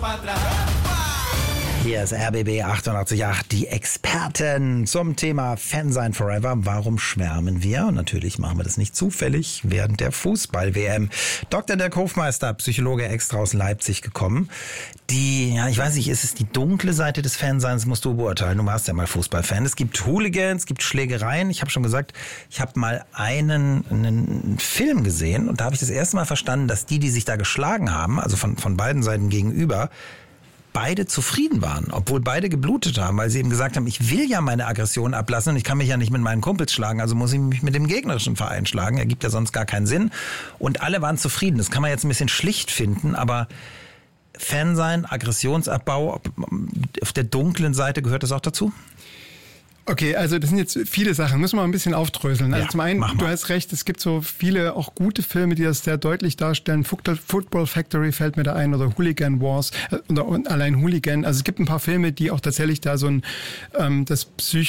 Hier ist RBB 88.8, die Experten zum Thema Fansein Forever. Warum schwärmen wir? Und natürlich machen wir das nicht zufällig während der Fußball-WM. Dr. Dirk Hofmeister, Psychologe extra aus Leipzig gekommen. Ich weiß nicht, ist es die dunkle Seite des Fanseins, musst du beurteilen. Du warst ja mal Fußballfan. Es gibt Hooligans, es gibt Schlägereien. Ich habe schon gesagt, ich habe mal einen Film gesehen und da habe ich das erste Mal verstanden, dass die sich da geschlagen haben, also von beiden Seiten gegenüber, beide zufrieden waren, obwohl beide geblutet haben, weil sie eben gesagt haben, ich will ja meine Aggression ablassen und ich kann mich ja nicht mit meinen Kumpels schlagen, also muss ich mich mit dem gegnerischen Verein schlagen. Ergibt ja sonst gar keinen Sinn. Und alle waren zufrieden. Das kann man jetzt ein bisschen schlicht finden, aber Fansein, Aggressionsabbau, auf der dunklen Seite gehört das auch dazu? Okay, also das sind jetzt viele Sachen, müssen wir ein bisschen aufdröseln. Also ja, zum einen, du hast recht, es gibt so viele auch gute Filme, die das sehr deutlich darstellen. Football Factory fällt mir da ein oder Hooligan Wars und allein Hooligan. Also es gibt ein paar Filme, die auch tatsächlich da so das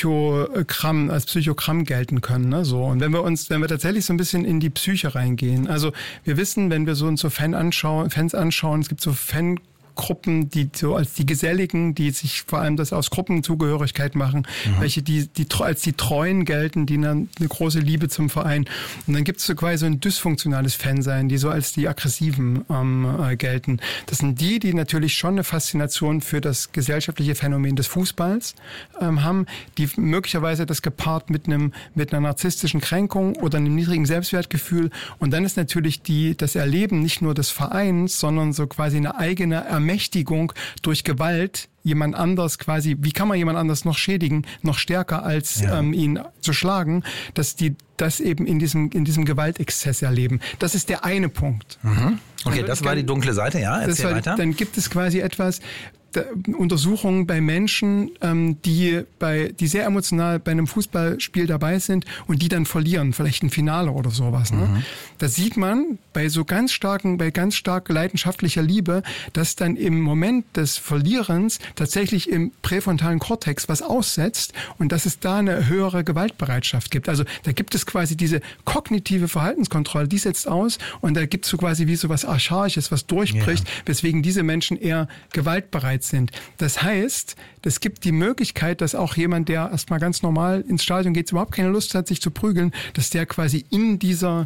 als Psychogramm gelten können. Ne? So. Und wenn wir tatsächlich so ein bisschen in die Psyche reingehen, also wir wissen, wenn wir so uns so Fans anschauen, es gibt so Gruppen, die so als die Geselligen, die sich vor allem das aus Gruppenzugehörigkeit machen, welche die als die Treuen gelten, die eine große Liebe zum Verein. Und dann gibt es so quasi so ein dysfunktionales Fansein, die so als die Aggressiven gelten. Das sind die natürlich schon eine Faszination für das gesellschaftliche Phänomen des Fußballs haben, die möglicherweise das gepaart mit einer narzisstischen Kränkung oder einem niedrigen Selbstwertgefühl. Und dann ist natürlich das Erleben nicht nur des Vereins, sondern so quasi eine eigene Ermächtigung durch Gewalt jemand anders quasi, wie kann man jemand anders noch schädigen, noch stärker als ihn zu schlagen, dass die das eben in diesem Gewaltexzess erleben. Das ist der eine Punkt. Mhm. Okay, das war die dunkle Seite, ja, erzähl weiter. Dann gibt es quasi Untersuchungen bei Menschen, die sehr emotional bei einem Fußballspiel dabei sind und die dann verlieren, vielleicht ein Finale oder sowas. Ne? Da sieht man bei ganz stark leidenschaftlicher Liebe, dass dann im Moment des Verlierens tatsächlich im präfrontalen Kortex was aussetzt und dass es da eine höhere Gewaltbereitschaft gibt. Also da gibt es quasi diese kognitive Verhaltenskontrolle, die setzt aus und da gibt es so quasi wie so was Archaisches, was durchbricht, weswegen diese Menschen eher gewaltbereit sind. Das heißt, es gibt die Möglichkeit, dass auch jemand, der erstmal ganz normal ins Stadion geht, überhaupt keine Lust hat, sich zu prügeln, dass der quasi in dieser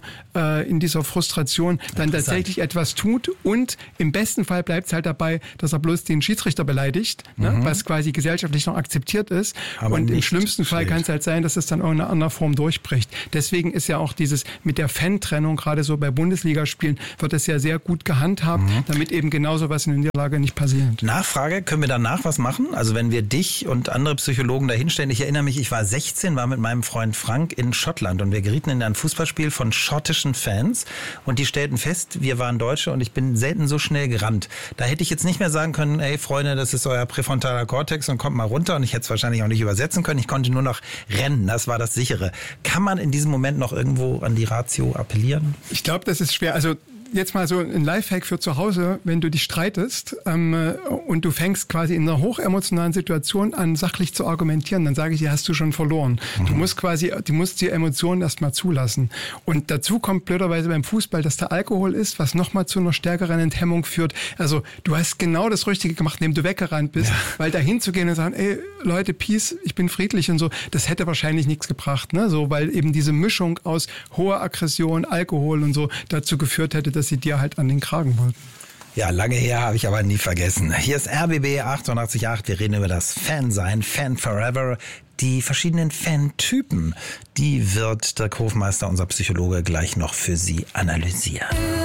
Frustration dann tatsächlich etwas tut und im besten Fall bleibt es halt dabei, dass er bloß den Schiedsrichter beleidigt, ne, was quasi gesellschaftlich noch akzeptiert ist. Aber und im schlimmsten Fall kann es halt sein, dass es dann auch in einer anderen Form durchbricht. Deswegen ist ja auch dieses mit der Fan-Trennung, gerade so bei Bundesligaspielen, wird das ja sehr gut gehandhabt, damit eben genau so was in der Niederlage nicht passiert. Nachfrage, können wir danach was machen? Also wenn wir dich und andere Psychologen dahinstellen, ich erinnere mich, ich war 16, war mit meinem Freund Frank in Schottland und wir gerieten in ein Fußballspiel von schottischen Fans und die stellten fest, wir waren Deutsche und ich bin selten so schnell gerannt. Da hätte ich jetzt nicht mehr sagen können, ey Freunde, das ist euer präfrontaler Kortex und kommt mal runter und ich hätte es wahrscheinlich auch nicht übersetzen können, ich konnte nur noch rennen, das war das Sichere. Kann man in diesem Moment noch irgendwo an die Ratio appellieren? Ich glaube, das ist schwer, also jetzt mal so ein Lifehack für zu Hause, wenn du dich streitest und du fängst quasi in einer hochemotionalen Situation an, sachlich zu argumentieren, dann sage ich dir, hast du schon verloren. Du musst die Emotionen erstmal zulassen. Und dazu kommt blöderweise beim Fußball, dass der Alkohol ist, was nochmal zu einer stärkeren Enthemmung führt. Also du hast genau das Richtige gemacht, indem du weggerannt bist, weil da hinzugehen und sagen, ey Leute, Peace, ich bin friedlich und so, das hätte wahrscheinlich nichts gebracht, ne? So, weil eben diese Mischung aus hoher Aggression, Alkohol und so dazu geführt hätte, dass sie dir halt an den Kragen wollten. Ja, lange her, habe ich aber nie vergessen. Hier ist RBB 88.8. Wir reden über das Fansein, Fan Forever, die verschiedenen Fantypen. Die wird Dirk Hofmeister, unser Psychologe, gleich noch für Sie analysieren.